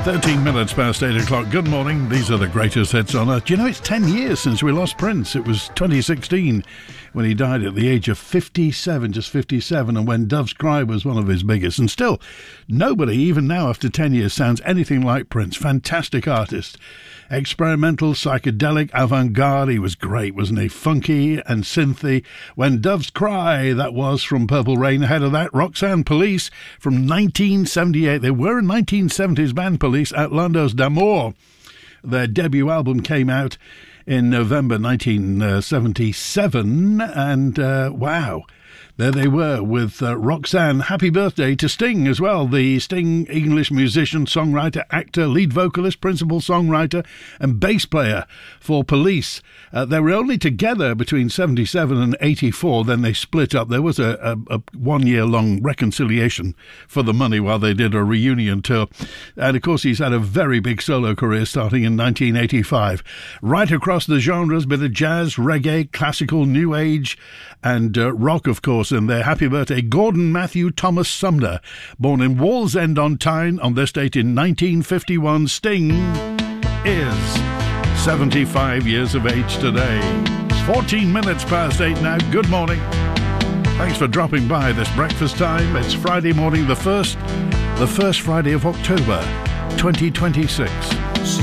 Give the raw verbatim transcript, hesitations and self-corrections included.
thirteen minutes past eight o'clock. Good morning. These are the greatest hits on earth. Do you know it's ten years since we lost Prince? It was twenty sixteen when he died at the age of fifty-seven, just fifty-seven, and when Dove's Cry was one of his biggest. And still, nobody, even now after ten years, sounds anything like Prince. Fantastic artist. Experimental, psychedelic, avant-garde. He was great, wasn't he? Funky and synthy. When Doves Cry, that was from Purple Rain. Ahead of that, Roxanne Police from nineteen seventy-eight. They were a nineteen seventies band, Police, Outlandos d'Amour. Their debut album came out in November nineteen seventy-seven, and uh, wow, there they were with uh, Roxanne. Happy birthday to Sting as well, the Sting English musician, songwriter, actor, lead vocalist, principal songwriter and bass player for Police. Uh, they were only together between seventy-seven and eighty-four, then they split up. There was a, a, a one-year-long reconciliation for the money while they did a reunion tour. And, of course, he's had a very big solo career starting in nineteen eighty-five. Right across the genres, bit of jazz, reggae, classical, new age, and uh, rock, of course, in there. Happy birthday, Gordon Matthew Thomas Sumner, born in Wallsend on Tyne on this date in nineteen fifty-one. Sting is seventy-five years of age today. It's fourteen minutes past eight now. Good morning. Thanks for dropping by this breakfast time. It's Friday morning, the first, the first Friday of October, twenty twenty-six.